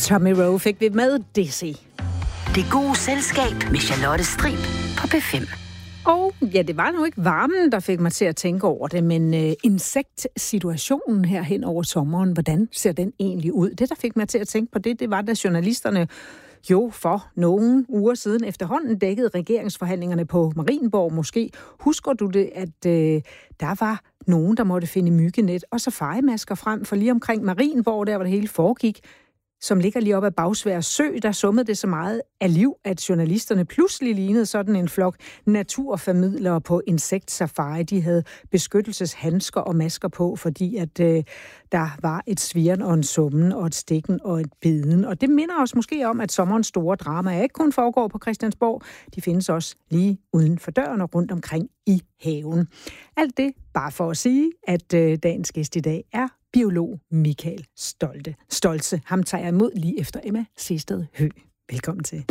Tommy Rowe fik vi med Dizzy. Det gode selskab med Charlotte Strib på P5. Og ja, det var nu ikke varmen, der fik mig til at tænke over det, men insektsituationen her hen over sommeren, hvordan ser den egentlig ud? Det, der fik mig til at tænke på det var, da journalisterne jo for nogle uger siden efterhånden dækkede regeringsforhandlingerne på Marienborg. Måske husker du det, at der var nogen, der måtte finde myggenet og safari-masker frem, for lige omkring Marienborg, der hvor det hele foregik, som ligger lige op ad Bagsværd Sø, der summede det så meget af liv, at journalisterne pludselig lignede sådan en flok naturformidlere på insektsafari. De havde beskyttelseshandsker og masker på, fordi at der var et svirren og en summen og et stikken og et biden. Og det minder os måske om, at sommerens store drama ikke kun foregår på Christiansborg. De findes også lige uden for døren og rundt omkring i haven. Alt det bare for at sige, at dagens gæst i dag er biolog Michael Stoltze. Ham tager jeg imod lige efter Emma Sehsted Høgh. Velkommen til.